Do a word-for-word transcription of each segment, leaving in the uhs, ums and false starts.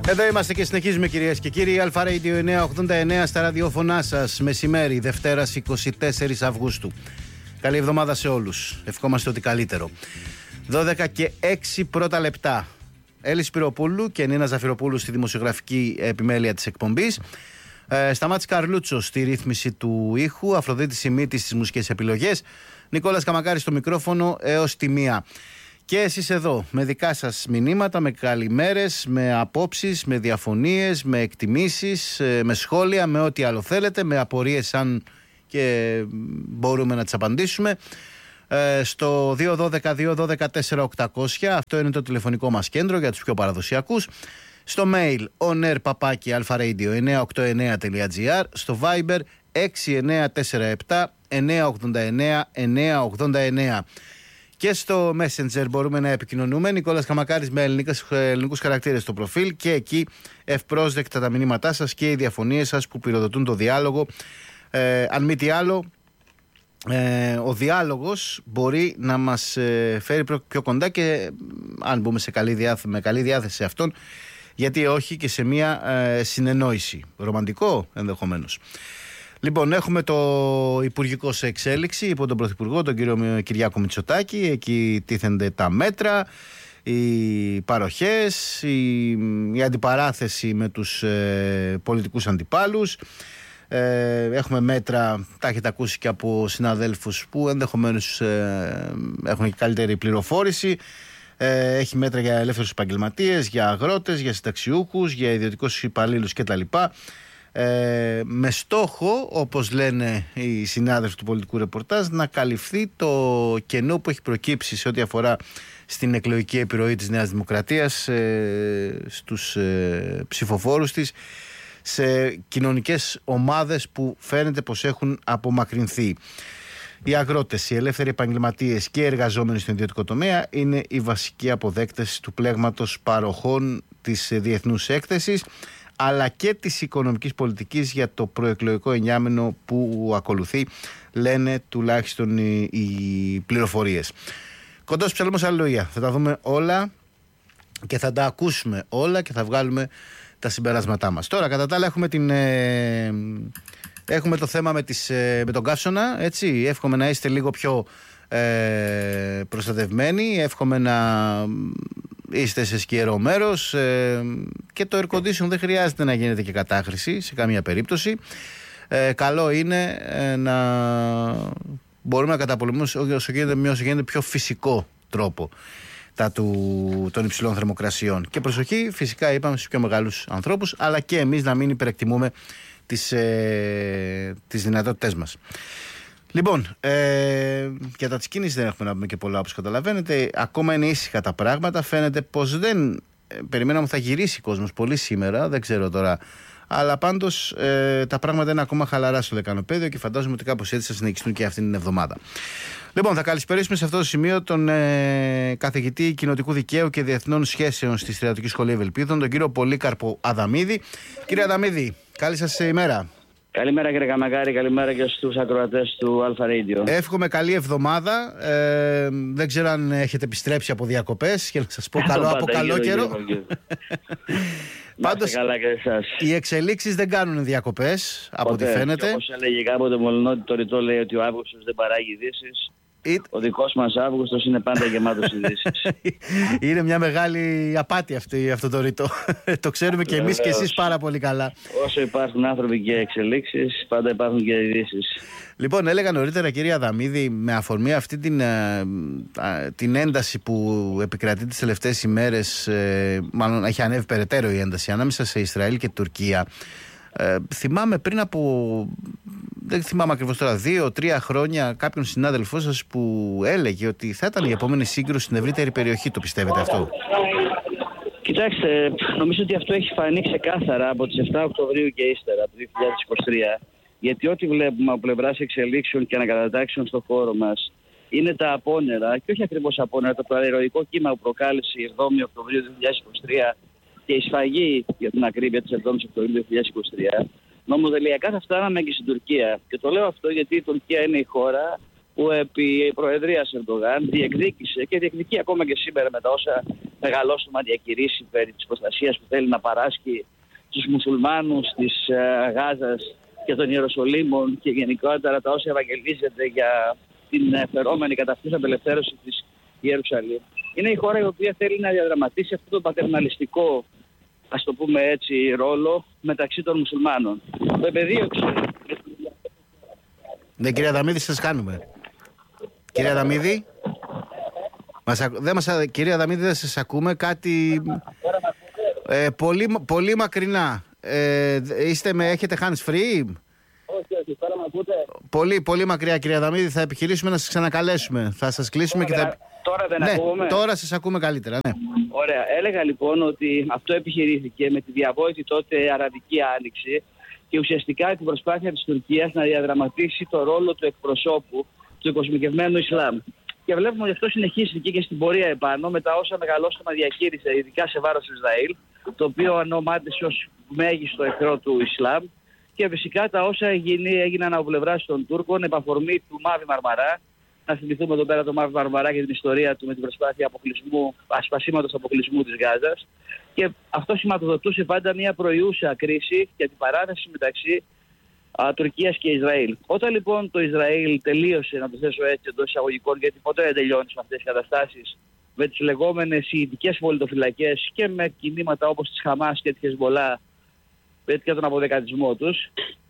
Εδώ είμαστε και συνεχίζουμε, κυρίες και κύριοι. Αλφα Radio εννιακόσια ογδόντα εννέα στα ραδιόφωνά σας. Μεσημέρι, Δευτέρας εικοστή τέταρτη Αυγούστου. Καλή εβδομάδα σε όλους. Ευχόμαστε ότι καλύτερο. δώδεκα και έξι πρώτα λεπτά. Έλλη Σπυροπούλου και Νίνα Ζαφυροπούλου στη δημοσιογραφική επιμέλεια της εκπομπής. Ε, Σταμάτης Καρλούτσος στη ρύθμιση του ήχου. Αφροδίτη Σιμίτης στις μουσικές επιλογές. Νικόλας Καμακάρης στο μικρόφωνο έως τη μία. Και εσείς εδώ με δικά σας μηνύματα, με καλημέρες, με απόψεις, με διαφωνίες, με εκτιμήσεις, με σχόλια, με ό,τι άλλο θέλετε, με απορίες αν και μπορούμε να τις απαντήσουμε. Ε, στο δύο ένα δύο δύο ένα δύο τέσσερα οκτακόσια, αυτό είναι το τηλεφωνικό μας κέντρο για τους πιο παραδοσιακούς. Στο mail onair παπάκι alfaradio εννιακόσια ογδόντα εννέα τελεία gr, στο Viber έξι εννέα τέσσερα επτά εννιακόσια ογδόντα εννέα εννιακόσια ογδόντα εννέα. Και στο Messenger μπορούμε να επικοινωνούμε. Νικόλας Καμακάρης με ελληνικούς χαρακτήρες στο προφίλ. Και εκεί ευπρόσδεκτα τα μηνύματά σας και οι διαφωνίες σας που πυροδοτούν το διάλογο. Ε, αν μη τι άλλο, ε, ο διάλογος μπορεί να μας ε, φέρει πιο κοντά και αν μπούμε σε καλή διάθεση, με καλή διάθεση σε αυτόν, γιατί όχι και σε μια ε, συνεννόηση. Ρομαντικό ενδεχομένως. Λοιπόν, έχουμε το Υπουργικό σε εξέλιξη υπό τον Πρωθυπουργό, τον κύριο Κυριάκο Μητσοτάκη. Εκεί τίθενται τα μέτρα, οι παροχές, η, η αντιπαράθεση με τους ε, πολιτικούς αντιπάλους. Ε, έχουμε μέτρα, τα έχετε ακούσει και από συναδέλφους που ενδεχομένως ε, έχουν και καλύτερη πληροφόρηση. Ε, έχει μέτρα για ελεύθερους επαγγελματίες, για αγρότες, για συνταξιούχους, για ιδιωτικούς υπαλλήλους κτλ. Ε, με στόχο, όπως λένε οι συνάδελφοι του πολιτικού ρεπορτάζ, να καλυφθεί το κενό που έχει προκύψει σε ό,τι αφορά στην εκλογική επιρροή της Νέας Δημοκρατίας ε, στους ε, ψηφοφόρους της, σε κοινωνικές ομάδες που φαίνεται πως έχουν απομακρυνθεί. Οι αγρότες, οι ελεύθεροι επαγγελματίες και οι εργαζόμενοι στον ιδιωτικό τομέα είναι οι βασικοί αποδέκτες του πλέγματος παροχών της διεθνούς έκθεσης, αλλά και της οικονομικής πολιτικής για το προεκλογικό εννιάμηνο που ακολουθεί, λένε τουλάχιστον οι, οι πληροφορίες. Κοντός ψαλμός αλληλούια. Θα τα δούμε όλα και θα τα ακούσουμε όλα και θα βγάλουμε τα συμπεράσματά μας. Τώρα, κατά τα άλλα, έχουμε, την, ε, έχουμε το θέμα με, τις, ε, με τον καύσωνα. Έτσι. Εύχομαι να είστε λίγο πιο ε, προστατευμένοι. Εύχομαι να είστε σε σκιερό μέρος, ε, και το air condition δεν χρειάζεται να γίνεται και κατάχρηση σε καμία περίπτωση. Ε, καλό είναι ε, να μπορούμε να καταπολεμήσουμε όσο γίνεται, με όσο γίνεται πιο φυσικό τρόπο τα του, των υψηλών θερμοκρασιών. Και προσοχή, φυσικά είπαμε στους πιο μεγάλους ανθρώπους, αλλά και εμείς να μην υπερεκτιμούμε τις, ε, τις δυνατότητές μας. Λοιπόν, ε, για τα της κίνησης δεν έχουμε να πούμε και πολλά, όπως καταλαβαίνετε. Ακόμα είναι ήσυχα τα πράγματα. Φαίνεται πως δεν ε, περιμέναμε θα γυρίσει ο κόσμος πολύ σήμερα. Δεν ξέρω τώρα. Αλλά πάντως ε, τα πράγματα είναι ακόμα χαλαρά στο λεκανοπέδιο και φαντάζομαι ότι κάπως έτσι θα συνεχιστούν και αυτήν την εβδομάδα. Λοιπόν, θα καλησπερίσουμε σε αυτό το σημείο τον ε, καθηγητή κοινοτικού δικαίου και διεθνών σχέσεων στη Στρατιωτική Σχολή Ευελπίδων, τον κύριο Πολύκαρπο Αδαμίδη. Κύριε Αδαμίδη, καλή σας ημέρα. Καλημέρα κύριε Καμακάρη, καλημέρα και στους ακροατές του Αλφα Radio. Εύχομαι καλή εβδομάδα. Ε, δεν ξέρω αν έχετε επιστρέψει από διακοπές και να σας πω καλό από καλό καιρό. Πάντως καλά και εσάς. Οι εξελίξεις δεν κάνουν διακοπές από ό,τι φαίνεται. Όπως έλεγε κάποτε Μολυνότη, το ρητό λέει ότι ο Αύγουστος δεν παράγει ειδήσεις. It... Ο δικός μας Αύγουστος είναι πάντα γεμάτος ειδήσεις. Είναι μια μεγάλη απάτη αυτή, αυτό το ρητό. Το ξέρουμε και εμείς και εσείς πάρα πολύ καλά. Όσο υπάρχουν άνθρωποι και εξελίξεις, πάντα υπάρχουν και ειδήσεις. Λοιπόν, έλεγα νωρίτερα, κυρία Αδαμίδη, με αφορμή αυτή την, την ένταση που επικρατεί τις τελευταίες ημέρες, μάλλον έχει ανέβει περαιτέρω η ένταση ανάμεσα σε Ισραήλ και Τουρκία. Ε, θυμάμαι πριν από, δεν θυμάμαι ακριβώς τώρα, δύο-τρία χρόνια κάποιον συνάδελφό σας που έλεγε ότι θα ήταν η επόμενη σύγκρουση στην ευρύτερη περιοχή. Το πιστεύετε αυτό? Κοιτάξτε, νομίζω ότι αυτό έχει φανεί ξεκάθαρα από τις επτά Οκτωβρίου και ύστερα, από το δύο χιλιάδες είκοσι τρία. Γιατί ό,τι βλέπουμε από πλευράς εξελίξεων και ανακατατάξεων στον χώρο μας είναι τα απόνερα, και όχι ακριβώς απόνερα, το προαιρετικό κύμα που προκάλεσε η εβδόμη Οκτωβρίου δύο χιλιάδες είκοσι τρία και η σφαγή, για την ακρίβεια, της εβδόμης Οκτωβρίου δύο χιλιάδες είκοσι τρία. Νομοδελειακά θα φτάναμε και στην Τουρκία. Και το λέω αυτό γιατί η Τουρκία είναι η χώρα που επί προεδρίας Ερντογάν διεκδίκησε και διεκδικεί ακόμα και σήμερα με τα όσα μεγαλόστομα διακηρύσει περί της προστασίας που θέλει να παράσχει στους μουσουλμάνους της ε, Γάζας και των Ιεροσολύμων και γενικότερα τα όσα ευαγγελίζεται για την φερόμενη κατά αυτής απελευθέρωση της Ιερουσαλήμ. Είναι η χώρα η οποία θέλει να διαδραματίσει αυτό το πατερναλιστικό, ας το πούμε έτσι, ρόλο μεταξύ των μουσουλμάνων. Το επεδίωξε. Ναι, κυρία Δαμίδη, σας κάνουμε. Κυρία Δαμίδη, μας ακου... δεν μας... κυρία Δαμίδη, δεν σας ακούμε. Κάτι ε, πολύ, πολύ μακρινά. Ε, είστε με, έχετε hands free? Όχι, όχι, τώρα με ακούτε. Πολύ, πολύ μακριά, κυρία Δαμίδη. Θα επιχειρήσουμε να σας ξανακαλέσουμε. Θα σας κλείσουμε τώρα, και θα... Τώρα δεν ναι, ακούμε. Τώρα σας ακούμε καλύτερα, ναι. Ωραία. Έλεγα λοιπόν ότι αυτό επιχειρήθηκε με τη διαβόητη τότε Αραβική Άνοιξη και ουσιαστικά την προσπάθεια της Τουρκίας να διαδραματίσει το ρόλο του εκπροσώπου του κοσμικευμένου Ισλάμ. Και βλέπουμε ότι αυτό συνεχίστηκε και στην πορεία επάνω με τα όσα μεγαλόστομα διακήρυσε, ειδικά σε βάρος του Ισραήλ, το οποίο ονομάτισε ως μέγιστο εχθρό του Ισλάμ. Και φυσικά τα όσα έγιναν από πλευράς των Τούρκων επαφορμή του Μάβη Μαρμαρά. Να θυμηθούμε εδώ πέρα το Μάβη Μαρμαρά και την ιστορία του με την προσπάθεια αποκλεισμού, ασπασίματος αποκλεισμού της Γάζας. Και αυτό σηματοδοτούσε πάντα μια προϊούσα κρίση και την παράθεση μεταξύ α, Τουρκίας και Ισραήλ. Όταν λοιπόν το Ισραήλ τελείωσε, να το θέσω έτσι εντός εισαγωγικών, γιατί ποτέ δεν τελειώνει με αυτές τις καταστάσεις, με τις λεγόμενες ιητικές πολιτοφυλακές και με κινήματα όπως της Χαμάς και της Χεσμολά, για τον αποδεκατισμό τους,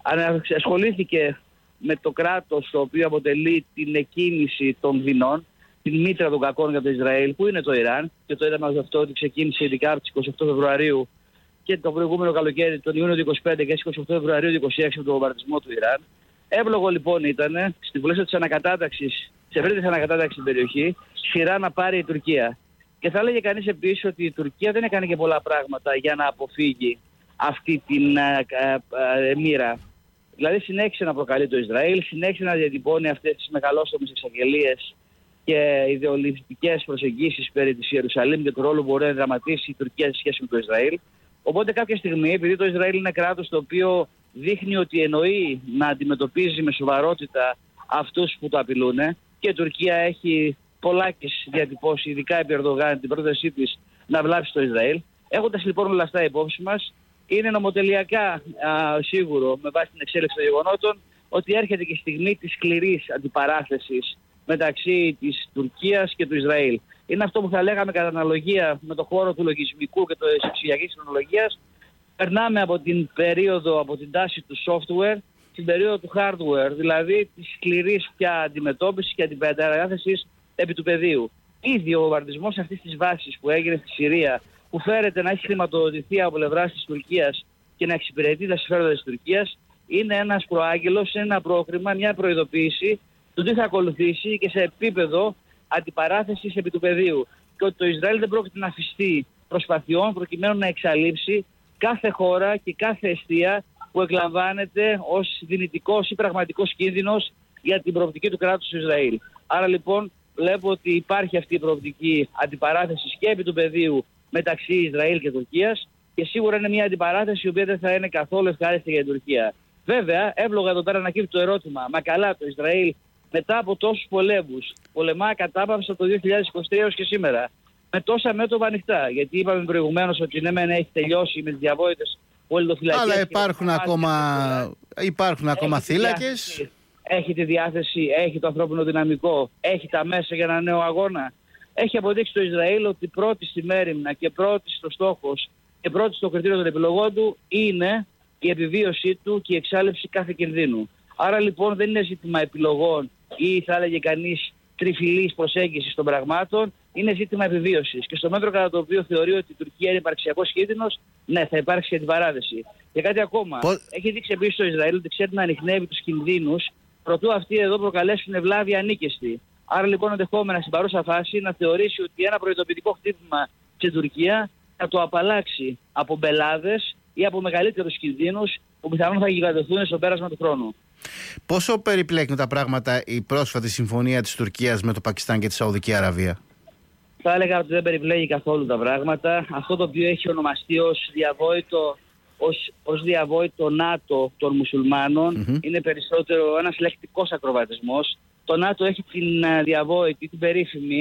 ασχολήθηκε με το κράτος το οποίο αποτελεί την εκκίνηση των δεινών, την μήτρα των κακών για το Ισραήλ, που είναι το Ιράν, και το είδαμε αυτό ότι ξεκίνησε ειδικά από τις είκοσι οκτώ Φεβρουαρίου και το προηγούμενο καλοκαίρι, τον Ιούνιο του είκοσι πέντε και στις είκοσι οκτώ Φεβρουαρίου του είκοσι έξι, με τον βομβαρδισμό του Ιράν. Εύλογο λοιπόν ήταν, στην πλαίσια της ανακατάταξης, της ευρύτερης ανακατάταξης στην περιοχή, σειρά να πάρει η Τουρκία. Και θα έλεγε κανείς επίσης ότι η Τουρκία δεν έκανε και πολλά πράγματα για να αποφύγει αυτή την uh, uh, μοίρα. Δηλαδή συνέχισε να προκαλεί το Ισραήλ, συνέχισε να διατυπώνει αυτές τις μεγαλόστομες εξαγγελίες και ιδεολειπτικές προσεγγίσεις περί της Ιερουσαλήμ και του ρόλου που μπορεί να δραματίσει η Τουρκία σε σχέση με το Ισραήλ. Οπότε κάποια στιγμή, επειδή το Ισραήλ είναι κράτος το οποίο δείχνει ότι εννοεί να αντιμετωπίζει με σοβαρότητα αυτούς που το απειλούν, και η Τουρκία έχει πολλάκις διατυπώσει, ειδικά επί Ερντογάν, την πρότασή της να βλάψει το Ισραήλ. Έχοντας λοιπόν όλα αυτά υπόψη μας, είναι νομοτελειακά α, σίγουρο, με βάση την εξέλιξη των γεγονότων, ότι έρχεται και η στιγμή της σκληρής αντιπαράθεσης μεταξύ της Τουρκίας και του Ισραήλ. Είναι αυτό που θα λέγαμε κατά αναλογία με το χώρο του λογισμικού και της ψηφιακής τεχνολογίας. Περνάμε από την περίοδο, από την τάση του software, στην περίοδο του hardware, δηλαδή της σκληρής πια αντιμετώπισης και αντιπαράθεσης επί του πεδίου. Ήδη ο βομβαρδισμός αυτής της βάσης που έγινε στη Συρία, που φέρεται να έχει χρηματοδοτηθεί από πλευράς της Τουρκίας και να εξυπηρετεί τα συμφέροντα της Τουρκίας, είναι ένας προάγγελος, ένα πρόκριμα, μια προειδοποίηση του τι θα ακολουθήσει και σε επίπεδο αντιπαράθεσης επί του πεδίου. Και ότι το Ισραήλ δεν πρόκειται να αφιστεί προσπαθειών προκειμένου να εξαλείψει κάθε χώρα και κάθε εστία που εκλαμβάνεται ως δυνητικός ή πραγματικός κίνδυνος για την προοπτική του κράτους του Ισραήλ. Άρα λοιπόν βλέπω ότι υπάρχει αυτή η προοπτική αντιπαράθεσης και επί του πεδίου μεταξύ Ισραήλ και Τουρκίας, και σίγουρα είναι μια αντιπαράθεση η οποία δεν θα είναι καθόλου ευχάριστη για την Τουρκία. Βέβαια, εύλογα εδώ πέρα να κύπτει το ερώτημα, μα καλά, το Ισραήλ μετά από τόσους πολέμους πολεμά κατάπαυση από το δύο χιλιάδες είκοσι τρία έως και σήμερα, με τόσα μέτωπα ανοιχτά. Γιατί είπαμε προηγουμένως ότι ναι, μεν έχει τελειώσει με τις διαβόητες πολιτοφυλακές. Αλλά υπάρχουν ακόμα, υπάρχουν ακόμα θύλακες. Έχει τη διάθεση, έχει το ανθρώπινο δυναμικό, έχει τα μέσα για ένα νέο αγώνα. Έχει αποδείξει το Ισραήλ ότι πρώτη στη μέριμνα και πρώτη στο στόχος και πρώτη στο κριτήριο των επιλογών του είναι η επιβίωσή του και η εξάλληψη κάθε κινδύνου. Άρα λοιπόν δεν είναι ζήτημα επιλογών ή θα έλεγε κανείς τριφυλής προσέγγισης των πραγμάτων, είναι ζήτημα επιβίωσης. Και στο μέτρο κατά το οποίο θεωρεί ότι η Τουρκία είναι υπαρξιακός κίνδυνος, ναι, θα υπάρξει και αντιπαράθεση. Και κάτι ακόμα. Πώς... Έχει δείξει επίσης το Ισραήλ ότι ξέρει να ανιχνεύει τους κινδύνους, προτού αυτοί εδώ προκαλέσουν ευλάβεια ανίκαιστη. Άρα λοιπόν ενδεχόμενα στην παρούσα φάση να θεωρήσει ότι ένα προειδοποιητικό χτύπημα στην Τουρκία θα το απαλλάξει από μπελάδες ή από μεγαλύτερους κινδύνους που πιθανόν θα γιγαντωθούν στο πέρασμα του χρόνου. Πόσο περιπλέκουν τα πράγματα η πρόσφατη συμφωνία της Τουρκίας με το Πακιστάν και τη Σαουδική Αραβία? Θα έλεγα ότι δεν περιπλέκει καθόλου τα πράγματα. Αυτό το οποίο έχει ονομαστεί ως διαβόητο, ως, ως διαβόητο ΝΑΤΟ των μουσουλμάνων mm-hmm. είναι περισσότερο ένας λεκτικός ακροβατισμός. Το ΝΑΤΟ έχει την διαβόητη, την περίφημη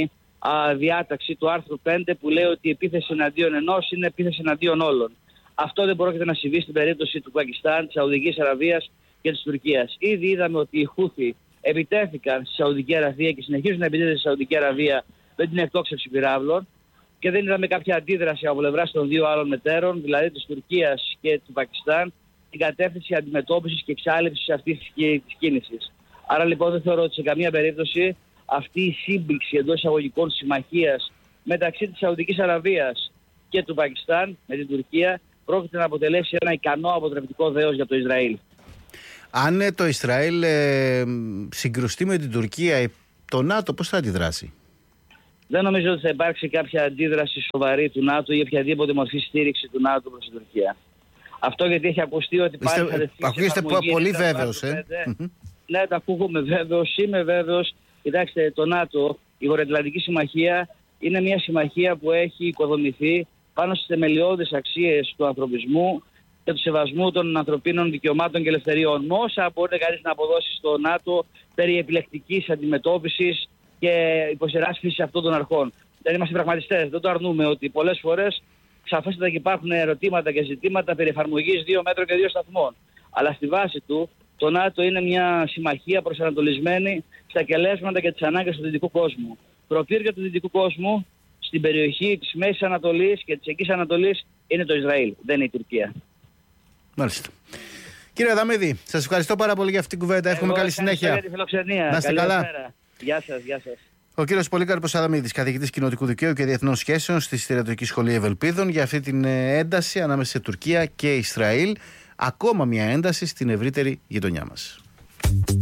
α, διάταξη του άρθρου πέντε που λέει ότι η επίθεση εναντίον ενός είναι επίθεση εναντίον όλων. Αυτό δεν πρόκειται να συμβεί στην περίπτωση του Πακιστάν, της Σαουδικής Αραβίας και της Τουρκίας. Ήδη είδαμε ότι οι Χούθι επιτέθηκαν στη Σαουδική Αραβία και συνεχίζουν να επιτίθενται στη Σαουδική Αραβία με την εκτόξευση πυράβλων και δεν είδαμε κάποια αντίδραση από πλευράς των δύο άλλων μετέρων, δηλαδή της Τουρκίας και του Πακιστάν, την κατεύθυνση αντιμετώπισης και εξάλληψης αυτής της κίνησης. Άρα λοιπόν δεν θεωρώ ότι σε καμία περίπτωση αυτή η σύμπηξη εντός εισαγωγικών συμμαχίας μεταξύ της Σαουδικής Αραβίας και του Πακιστάν με την Τουρκία πρόκειται να αποτελέσει ένα ικανό αποτρεπτικό δέος για το Ισραήλ. Αν ε, το Ισραήλ ε, συγκρουστεί με την Τουρκία, το ΝΑΤΟ πώς θα αντιδράσει? Δεν νομίζω ότι θα υπάρξει κάποια αντίδραση σοβαρή του ΝΑΤΟ ή οποιαδήποτε μορφή στήριξη του ΝΑΤΟ προς την Τουρκία. Αυτό γιατί έχει ακουστεί ότι πάλι θα δεθεί. Ακούγεστε πολύ βέβαιος, ε. Ναι, τα ακούγομαι βέβαιος, είμαι βέβαιος. Κοιτάξτε, το ΝΑΤΟ, η Βορειοατλαντική Συμμαχία, είναι μια συμμαχία που έχει οικοδομηθεί πάνω στις θεμελιώδεις αξίες του ανθρωπισμού και του σεβασμού των ανθρωπίνων δικαιωμάτων και ελευθεριών. Με όσα μπορεί κανείς να αποδώσει στο ΝΑΤΟ περί επιλεκτικής αντιμετώπισης και υποσεράσπισης αυτών των αρχών. Δεν είμαστε πραγματιστές, δεν το αρνούμε ότι πολλές φορές σαφέστατα και υπάρχουν ερωτήματα και ζητήματα περί εφαρμογής δύο μέτρων και δύο σταθμών. Αλλά στη βάση του, το ΝΑΤΟ είναι μια συμμαχία προσανατολισμένη στα κελέσματα και τις ανάγκες του δυτικού κόσμου. Προπύργια του δυτικού κόσμου στην περιοχή της Μέσης Ανατολής και της Εγγύης Ανατολής είναι το Ισραήλ, δεν είναι η Τουρκία. Μάλιστα. Κύριε Αδαμίδη, σας ευχαριστώ πάρα πολύ για αυτή την κουβέντα. Εύχομαι καλή συνέχεια. Για τη φιλοξενία. Να είστε καλά. Μέρα. Γεια σας, γεια σας. Ο κύριος Πολύκαρπος Αδαμίδης, καθηγητής κοινοτικού δικαίου και διεθνών σχέσεων στη Στρατιωτική Σχολή Ευελπίδων, για αυτή την ένταση ανάμεσα σε Τουρκία και Ισραήλ. Ακόμα μια ένταση στην ευρύτερη γειτονιά μας.